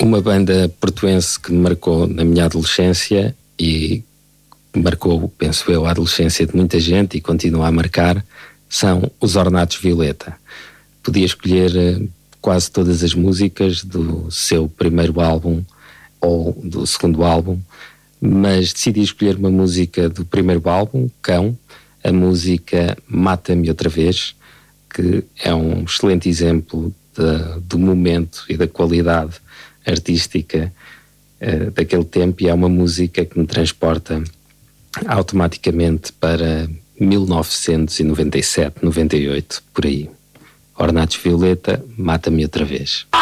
Uma banda portuense que me marcou na minha adolescência e marcou, penso eu, a adolescência de muita gente e continua a marcar, são os Ornatos Violeta. Podia escolher quase todas as músicas do seu primeiro álbum ou do segundo álbum, mas decidi escolher uma música do primeiro álbum, Cão, a música Mata-me Outra Vez, que é um excelente exemplo do momento e da qualidade artística daquele tempo, e é uma música que me transporta automaticamente para 1997, 98, por aí. Ornatos Violeta, Mata-me Outra Vez.